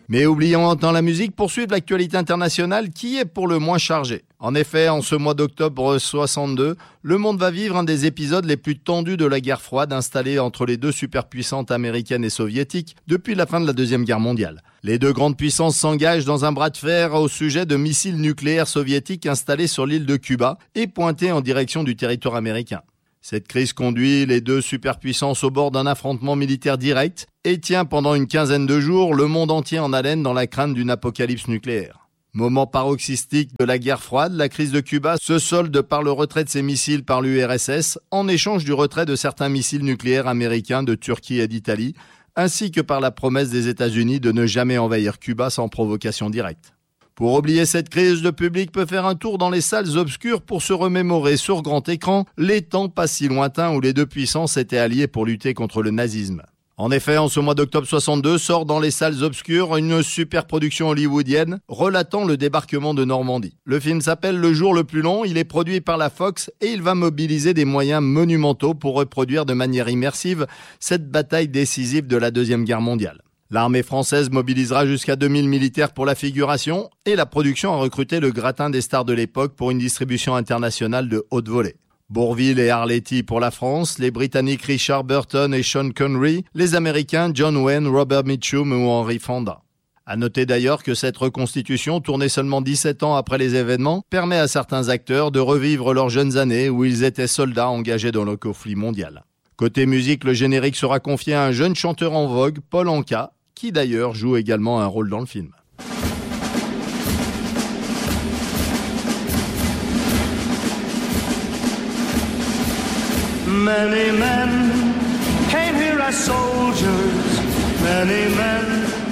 Mais oublions dans la musique, poursuivre l'actualité internationale qui est pour le moins chargée. En effet, en ce mois d'octobre 62, le monde va vivre un des épisodes les plus tendus de la guerre froide installée entre les deux superpuissantes américaines et soviétiques depuis la fin de la Deuxième Guerre mondiale. Les deux grandes puissances s'engagent dans un bras de fer au sujet de missiles nucléaires soviétiques installés sur l'île de Cuba et pointés en direction du territoire américain. Cette crise conduit les deux superpuissances au bord d'un affrontement militaire direct et tient pendant une quinzaine de jours le monde entier en haleine dans la crainte d'une apocalypse nucléaire. Moment paroxystique de la guerre froide, la crise de Cuba se solde par le retrait de ses missiles par l'URSS en échange du retrait de certains missiles nucléaires américains de Turquie et d'Italie, ainsi que par la promesse des États-Unis de ne jamais envahir Cuba sans provocation directe. Pour oublier cette crise, le public peut faire un tour dans les salles obscures pour se remémorer sur grand écran les temps pas si lointains où les deux puissances étaient alliées pour lutter contre le nazisme. En effet, en ce mois d'octobre 62, sort dans les salles obscures une super production hollywoodienne relatant le débarquement de Normandie. Le film s'appelle Le jour le plus long, il est produit par la Fox et il va mobiliser des moyens monumentaux pour reproduire de manière immersive cette bataille décisive de la Deuxième Guerre mondiale. L'armée française mobilisera jusqu'à 2000 militaires pour la figuration et la production a recruté le gratin des stars de l'époque pour une distribution internationale de haute volée. Bourvil et Arletty pour la France, les Britanniques Richard Burton et Sean Connery, les Américains John Wayne, Robert Mitchum ou Henry Fonda. À noter d'ailleurs que cette reconstitution, tournée seulement 17 ans après les événements, permet à certains acteurs de revivre leurs jeunes années où ils étaient soldats engagés dans le conflit mondial. Côté musique, le générique sera confié à un jeune chanteur en vogue, Paul Anka, qui d'ailleurs joue également un rôle dans le film. Many men came here as soldiers, many men